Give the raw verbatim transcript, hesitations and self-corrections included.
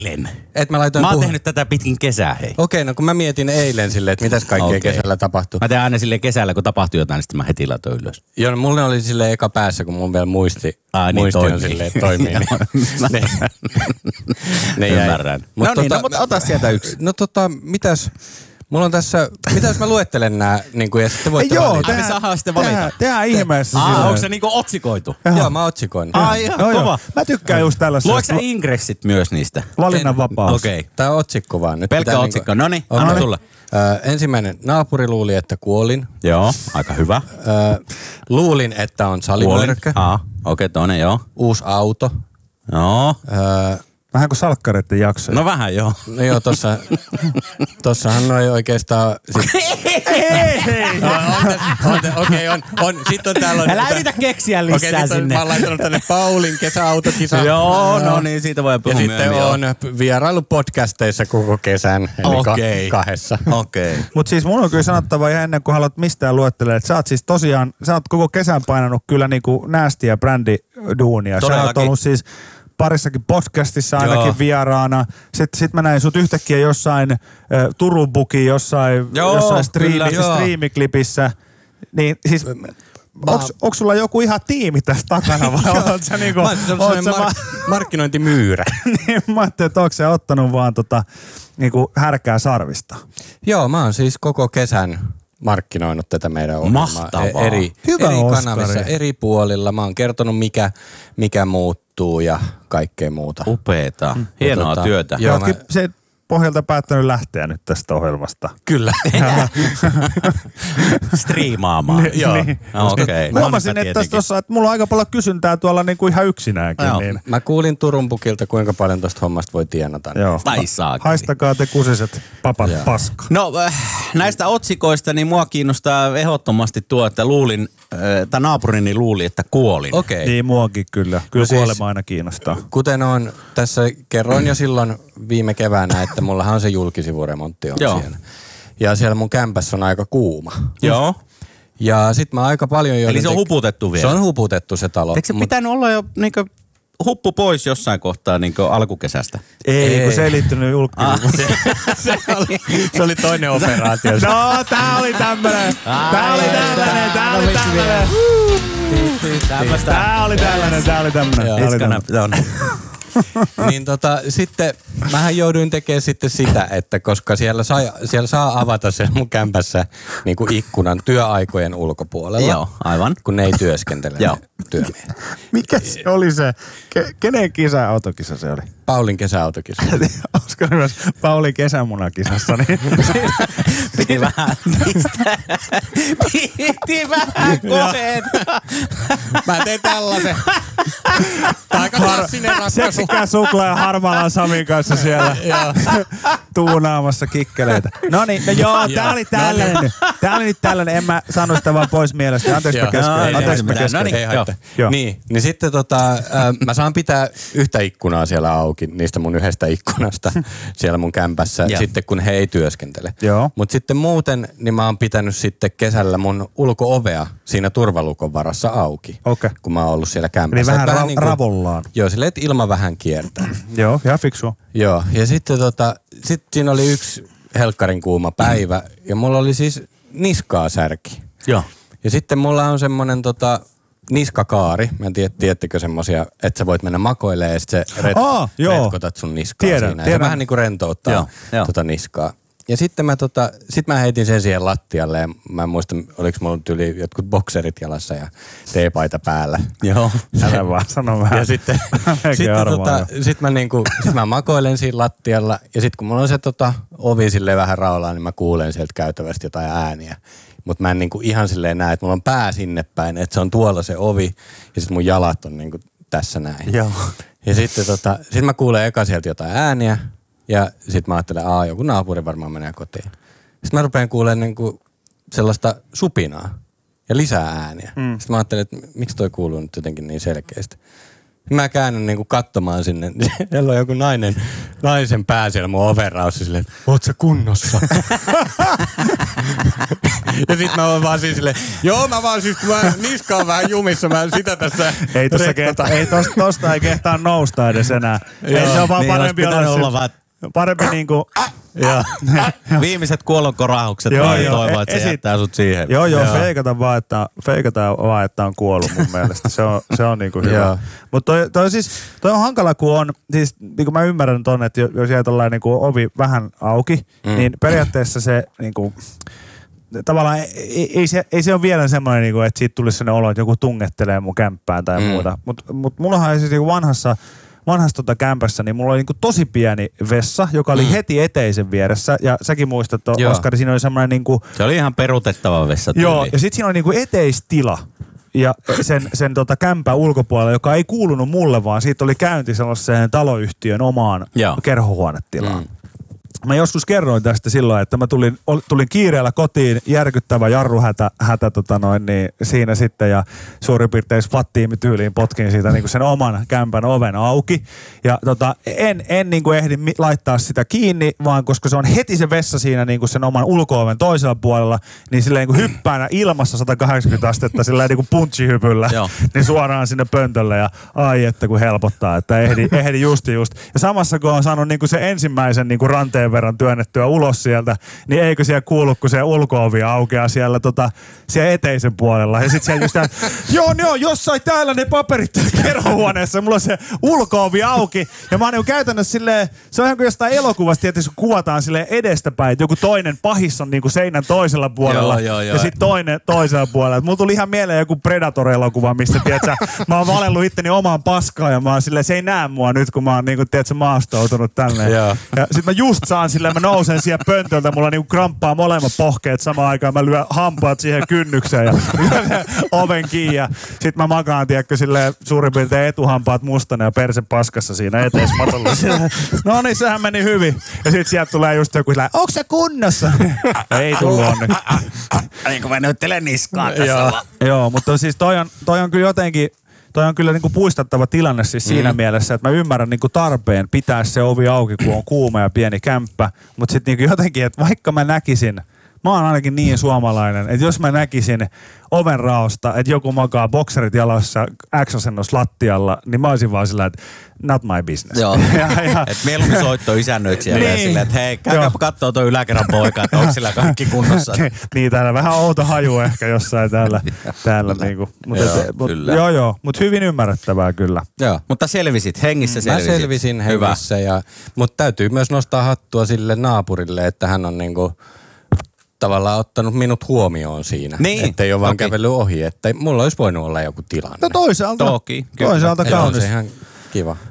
eilen. Et mä laitoin Mä oon puhe- tehnyt tätä pitkin kesää, hei. Okei, no kun mä mietin eilen silleen, että mitäs kaikkea Okei. kesällä tapahtuu. Mä teen aina silleen kesällä, kun tapahtuu jotain, niin sitten mä heti laitoin ylös. Joo, no mulle oli silleen eka päässä, kun mun vielä muisti, Ai niin, muisti toimii. on silleen, että toimii. Niin, ne, ne jäi. Ymmärrän. Mut No niin, no, mutta ota sieltä yksi. No tota, mitäs, mulla on tässä, mitäs mä luettelen nää, niin kuin, ja sitten voitte Joo, valita. Ai, me saadaan sitten valita. Tehdään, tehdään ihmeessä Aa, silleen. onko se niinku otsikoitu? Joo, mä otsikoin. Ai ihan Joo, joo. kova. Mä tykkään just tällaisesta. Luoks sä ingressit myös niistä? Valinnanvapaus. Okei. Okay. Tää on otsikko vaan nyt. Pelkkä Pitää otsikko. Niinku, Noniin, Okei. anna tulla. Ö, ensimmäinen, naapuri luuli, että kuolin. Joo, aika hyvä. Ö, luulin, että on salimörkö. Aa, okei, okay, toinen, joo. Uusi auto. Joo. Ö, Vähän kuin salkkareiden jaksoja. No vähän joo. no joo, tossa, tossahan noi oikeastaan... Sit, Hei, hei. Okei, on, on. Sitten on täällä... on- Älä yritä keksiä lisää Okei, sit on, sinne. mä oon laittanut tänne Paulin kesäautokisa. Joo, no niin, siitä voi Ja puhua sitten myöhemmin, on vierailu podcasteissa koko kesän, eli Okei. ka- kahdessa. Okei. Okay. Mut siis mun on kyllä sanottava ihan ennen kuin haluat mistään luettelemaan, että sä oot siis tosiaan, sä oot koko kesän painanut kyllä niinku näästiä brändiduunia. Sä oot Todellakin. ollut siis parissakin podcastissa ainakin Joo. vieraana. Sitten sit mä näin sut yhtäkkiä jossain äh, Turun Bukin, jossain, Joo, jossain kyllä, striimi, joo. striimiklipissä. Niin siis, onks, onks sulla joku ihan tiimi tässä takana vai oot sä niinku... Mä oon sellainen oot sä mar- markkinointimyyrä. niin, mä ajattelin, että onko sä ottanut vaan tota, niinku härkää sarvista. Joo, mä oon siis koko kesän markkinoinut tätä meidän ohjelmaa. Mahtavaa. E- Eri, Hyvä, eri Oskari. kanavissa, eri puolilla. Mä oon kertonut, mikä, mikä muuttuu ja kaikkea muuta. Upeeta. Hienoa tota, työtä. Joo, Joo, mä- se pohjalta päättänyt lähteä nyt tästä ohjelmasta. Kyllä. Striimaamaan. Joo. Niin. Okei. Okay. Huomasin, että tässä tossa, että mulla on aika paljon kysyntää tuolla niinku ihan yksinäänkin. Joo. Niin. Mä kuulin Turun Bukilta, kuinka paljon tosta hommasta voi tienata. Joo. Tai saakeli. Haistakaa te kusiset papat Joo. paska. No äh, näistä otsikoista niin mua kiinnostaa ehdottomasti tuo, että luulin, äh, tai naapurini luuli, että kuolin. Okei. Niin muakin kyllä. Kyllä No siis- kuolema aina kiinnostaa. Kuten on tässä kerroin jo silloin viime keväänä, että mullahan on se julkisivuremontti on Joo. siellä. Ja siellä mun kämpässä on aika kuuma. Joo. Ja sit mä aika paljon jo... Eli se on huputettu vielä. Se on huputettu se talo. Eikö se mut- pitänyt olla jo niinkö huppu pois jossain kohtaa niinkö alkukesästä? Ei, Ei. kun se ei liittynyt julkisivuun. se, oli, se oli toinen operaatio. No, tää oli tämmönen. Tää oli tämmönen, tää oli tämmönen. Tää oli tämmönen, tää oli tämmönen. Tää oli tämmönen. Niin tota, sitten mähän jouduin tekemään sitten sitä, että koska siellä, sai, siellä saa avata sen mun kämpässä niin kuin ikkunan työaikojen ulkopuolella. Joo, aivan. Kun ne ei työskentele Joo. ne työmiehet. Mikä se oli se? Ke- kenen kisa autokisa se oli? Paulin kesäautokisa. Olisiko myös Pauli kesämunakisassa, niin Piti vähän pistää. Piti vähän kohentaa. Mä tein tällaisen. Tää aika klassinen ratkaisu. seksikä Sukla ja Harmalan Samin kanssa siellä tuunaamassa kikkeleitä. No niin, no joo, tää oli tällainen nyt. Tää oli nyt tällainen, en mä sano sitä vaan pois mielestä. Anteeksi mä Joo. keskeytin. No, Anteeksi mä ei, ei, keskeytin. no Ei niin, haittaa. Joo. Niin, niin sitten tota, äh, mä saan pitää yhtä ikkunaa siellä auki, niistä mun yhdestä ikkunasta siellä mun kämpässä, Joo. sitten kun he ei työskentele. Joo. Mutta sitten muuten, niin mä oon pitänyt sitten kesällä mun ulko-ovea siinä turvalukon varassa auki, Okei. kun mä oon ollut siellä Eli kämpässä. vähän Et ra- niinku- ravollaan. Joo, silleen, että ilma vähän kiertää. Joo, ihan fiksua. Joo, ja sitten tota, sit siinä oli yksi helkkarin kuuma päivä, ja mulla oli siis niskaa särki. Joo. Ja sitten mulla on semmonen tota, niskakaari. Mä en tiedä, tiedättekö semmosia, että sä voit mennä makoilemaan ja sit se ret, Aa, joo. retkotat sun niskaa Tiedän, siinä. Ja tiedän. se vähän niinku rentouttaa Joo, joo. tota niskaa. Ja sitten mä, tota, sit mä heitin sen siihen lattialle ja mä en muista, oliko mulla yli jotkut bokserit jalassa ja teepaita päällä. Joo. Älä vaan sano vähän. Ja sitten, Melkein sitten arvaan tota, sit mä, niinku, sit mä makoilen siinä lattialla ja sitten kun mulla on se tota, ovi silleen vähän raollaan, niin mä kuulen sieltä käytävästi jotain ääniä. Mutta mä en niinku ihan silleen näe, että mulla on pää sinne päin, että se on tuolla se ovi ja sitten mun jalat on niinku tässä näin. Joo. Ja sitten tota, sit mä kuulen eka sieltä jotain ääniä ja sitten mä ajattelen, aa joku naapuri varmaan menee kotiin. Sitten mä rupean kuulemaan niinku sellaista supinaa ja lisää ääniä. Mm. Sitten mä ajattelin, että miksi toi kuuluu nyt jotenkin niin selkeästi. Mä käännän niinku katsomaan sinne. Siellä on joku nainen, naisen pää siellä mun overraussa silleen, oot sä kunnossa? Ja sit mä oon vaan siis silleen, joo mä vaan siis, kun mä niska on vähän jumissa, mä sitä tässä... Ei tossa kehtaa, ei tosta, tosta ei kehtaa nousta edes enää. Ei, se on vaan niin parempi olla, olla vaan... parempi niinku... Joo. Viimeiset kuolonkorahukset vaan toivoo, että se esit... jättää sut siihen. Joo, joo, joo. feikataan vaan, että, feikataan vaan, että on kuollut mun mielestä. Se on, se on niinku hyvä. Mutta toi, toi, siis, toi on hankala, kun on, siis niinku mä ymmärrän ton, että jos jää tollain niinku ovi vähän auki, mm. niin periaatteessa se niinku... Tavallaan ei, ei, se, ei se ole vielä semmoinen, niinku, että siitä tulisi sellainen olo, että joku tungettelee mun kämppään tai mm. muuta. Mutta mut mullahan siis niinku vanhassa... vanhassa tota kämpässä, niin mulla oli niinku tosi pieni vessa, joka oli mm. heti eteisen vieressä. Ja säkin muistat, Oskari, siinä oli semmoinen niinku... Se oli ihan peruutettava vessa. Joo, ja sit siinä oli niinku eteistila. Ja sen, sen tota kämpän ulkopuolella, joka ei kuulunut mulle, vaan siitä oli käynti sellaiseen taloyhtiön omaan Joo. kerhohuonetilaan. Mm. Mä joskus kerroin tästä silloin, että mä tulin, tulin kiireellä kotiin, järkyttävä jarruhätä hätä, tota noin, niin siinä sitten ja suurin piirtein squat-tiimi tyyliin potkin siitä niin kuin sen oman kämpän oven auki. Ja tota, en, en niin kuin ehdi laittaa sitä kiinni, vaan koska se on heti se vessa siinä niin kuin sen oman ulko-oven toisella puolella, niin silleen niin kuin hyppäänä ilmassa sata kahdeksankymmentä astetta silleen niin kuin punchihypyllä, niin suoraan sinne pöntölle ja ai että kun helpottaa, että ehdi, ehdi just just. Ja samassa kun on saanut niin kuin se ensimmäisen niin kuin ranteen verran työnnettyä ulos sieltä, niin eikö siellä kuulu, kun se ulko-ovi aukeaa siellä, tota, siellä eteisen puolella. Ja sit siellä just tää, joo, ne on jossain täällä ne paperit täällä kerhohuoneessa. Mulla on se ulko-ovi auki. Ja mä oon niin käytännössä silleen, se on ihan kuin jostain elokuvasta, tietysti kun kuvataan silleen edestäpäin, että joku toinen pahis on niin kuin seinän toisella puolella. Joo, joo, joo. Ja sit toinen toisella puolella. Et mulla tuli ihan mieleen joku Predator-elokuva, missä tiedätkö, mä oon valellut itteni omaan paskaan ja mä oon silleen, se ei näe mua nyt, kun mä oon niin kuin, tiedätkö, maastoutunut tälleen. Ja sit mä just saan silleen, mä nousen siellä pöntöltä, mulla niinku kramppaa molemmat pohkeet samaan aikaan, mä lyön hampaat siihen kynnykseen ja oven kiinni ja sit mä makaan, tiedätkö, silleen suurin piirtein etuhampaat mustana ja perse paskassa siinä eteismatolla. No niin, sehän meni hyvin. Ja sit sieltä tulee just joku silleen, onks se kunnossa? Ei tullut onneksi. Niin kuin mä nyttelen niskaan tässä. Joo, mutta siis toi on, toi on kyllä jotenkin, toi on kyllä niinku puistattava tilanne siis siinä mm. mielessä, että mä ymmärrän niinku tarpeen pitää se ovi auki, kun on kuuma ja pieni kämppä. Mutta sitten niinku jotenkin, että vaikka mä näkisin, mä oon ainakin niin suomalainen, että jos mä näkisin oven raosta, että joku makaa bokserit jalassa X-asennossa lattialla, niin mä olisin vaan sillä, että not my business. Joo, että mieluummin soitto isännöitsijälle niin. Silleen, että hei, käykääpä kattoo toi yläkerran poika, että onko sillä kaikki kunnossa. Niin, täällä vähän outo haju ehkä jossain täällä. täällä niinku. Mut joo, et, mut, joo, joo, mutta hyvin ymmärrettävää kyllä. Joo, mutta selvisit, hengissä selvisit. Mä selvisin hengissä, ja, mutta täytyy myös nostaa hattua sille naapurille, että hän on niinku tavallaan ottanut minut huomioon siinä. Niin. Että ei ole vaan kävellyt ohi, että mulla olisi voinut olla joku tilanne. No toisaalta. Toki. Toisaalta kaunis. Se on ihan kiva.